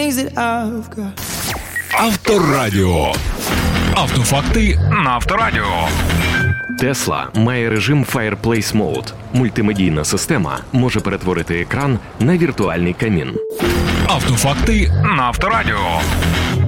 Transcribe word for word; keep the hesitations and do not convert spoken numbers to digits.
Авторадіо. Автофакти на Авторадіо. Tesla має режим Fireplace Mode. Мультимедійна система може перетворити екран на віртуальний камін. Автофакти на Авторадіо.